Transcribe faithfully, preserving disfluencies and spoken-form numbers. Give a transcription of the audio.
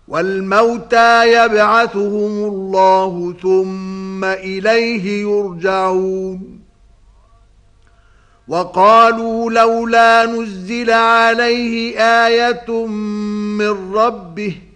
والموتى يبعثهم الله ثم إليه يرجعون وقالوا لولا نزل عليه آية من ربه